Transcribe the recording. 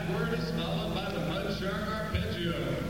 word is followed by the Mud Shark Arpeggio.